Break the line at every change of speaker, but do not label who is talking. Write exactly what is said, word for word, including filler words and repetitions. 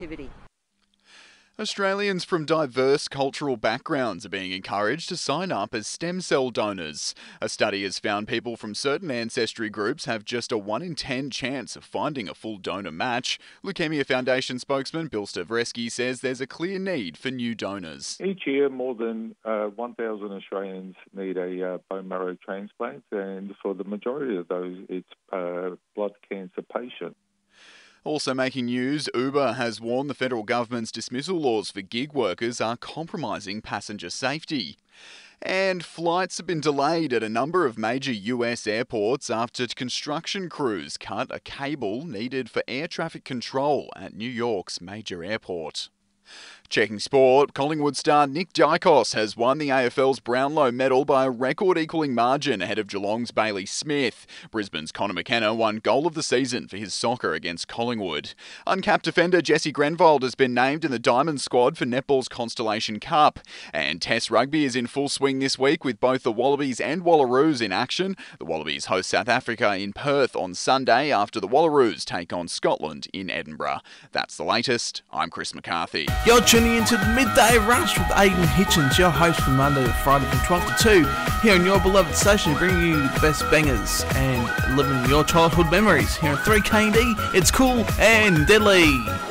activity.
Australians from diverse cultural backgrounds are being encouraged to sign up as stem cell donors. A study has found people from certain ancestry groups have just a one in ten chance of finding a full donor match. Leukemia Foundation spokesman Bill Stavreski says there's a clear need for new donors.
Each year, more than uh, one thousand Australians need a uh, bone marrow transplant, and for the majority of those, it's uh, blood cancer patients.
Also making news, Uber has warned the federal government's dismissal laws for gig workers are compromising passenger safety. And flights have been delayed at a number of major U S airports after construction crews cut a cable needed for air traffic control at New York's major airport. Checking sport, Collingwood star Nick Dykos has won the A F L's Brownlow medal by a record-equalling margin ahead of Geelong's Bailey Smith. Brisbane's Connor McKenna won goal of the season for his soccer against Collingwood. Uncapped defender Jesse Grenvold has been named in the Diamond squad for netball's Constellation Cup. And Test rugby is in full swing this week with both the Wallabies and Wallaroos in action. The Wallabies host South Africa in Perth on Sunday after the Wallaroos take on Scotland in Edinburgh. That's the latest. I'm Chris McCarthy.
You're tuning into the Midday Rush with Aidan Hitchens, your host from Monday to Friday from twelve to two, here on your beloved station, bringing you the best bangers and living your childhood memories. Here on three K and D, it's cool and deadly.